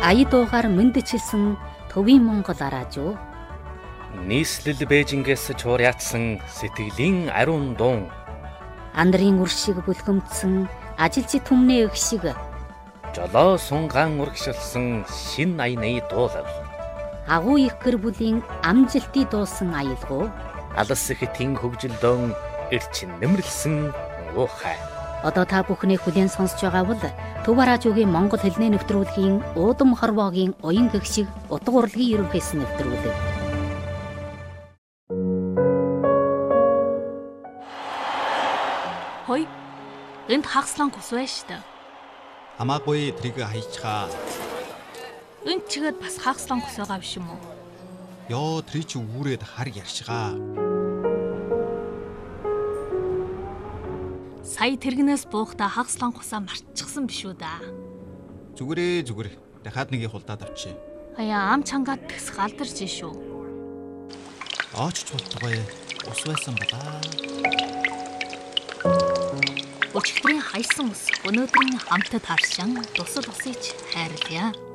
Аяд мэндчилсэн төвийн Монгол араажуу. Нийслэл Бээжингээс чуурьяатсан сэтгэлийн ариун дуун. Андрын үр шиг бүлгэмдсэн ажилчи түмнээ өх шиг. Жолоо сунгаан урагшилсан шин аяны дуулал. Агуу их гэр бүлийн амжилтыг дуусан аялгуу. Алс ихтийн хөгжилдөн эрчин нэмэрлсэн уухай. Одоо та бүхний хүлээн сонсож байгаа бол Төв араажуугийн Монгол хэлний нэвтрүүлгийн уудам хорвоогийн уян гэгшиг утга урлагийн ерөнхийс нэвтрүүлэг. Хой. Энд хагслан кус байна штэ. Хамаагүй трийг хайчхаа. Энд чигээд бас хагслан кус байгаа биш юм уу? Ёо три чи үүрээд хар яршгаа. Сая тэргнээс буухта хагслан кусаа мартчихсан биш үү да. Зүгээрээ. Дахиад нэг их хулдаад авчи. Хаяа ам чангаад тэгс галдарч шүү. Оочч болтгоо. Ус байсан балаа. Өчигдрийн хайсан ус өнөөдрийн хамтад харшин тусал усыч хайрлая.